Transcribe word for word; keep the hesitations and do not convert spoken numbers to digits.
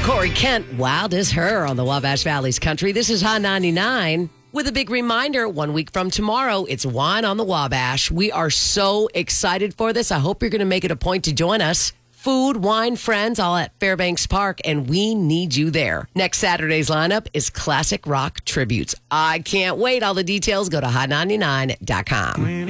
Corey Kent, wild as her on the Wabash Valley's country. This is Hot ninety-nine. With a big reminder, one week from tomorrow, it's Wine on the Wabash. We are so excited for this. I hope you're going to make it a point to join us. Food, wine, friends, all at Fairbanks Park, and we need you there. Next Saturday's lineup is classic rock tributes. I can't wait. All the details, go to hot ninety-nine dot com.